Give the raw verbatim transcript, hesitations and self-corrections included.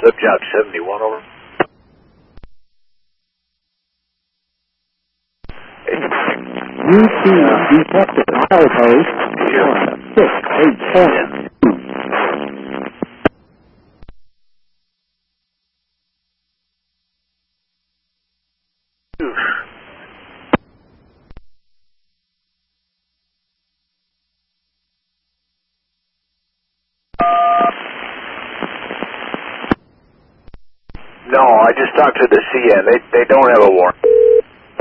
Subjob seventy-one, over. U T detected milepost one six eight seven. No, I just talked to the C N. They they don't have a warrant.